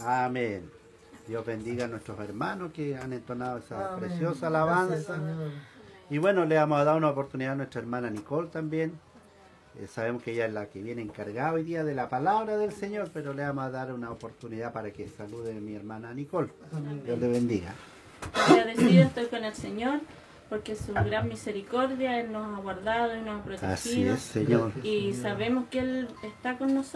Amén. Dios bendiga a nuestros hermanos que han entonado esa Amén. preciosa Gracias, alabanza. Señor. Y bueno, le vamos a dar una oportunidad a nuestra hermana Nicole también. Sabemos que ella es la que viene encargada hoy día de la palabra del Señor, pero le vamos a dar una oportunidad para que salude a mi hermana Nicole. Amén. Dios le bendiga. Agradecida estoy con el Señor porque su gran misericordia Él nos ha guardado y nos ha Así protegido. es, Señor. Y sabemos que Él está con nosotros.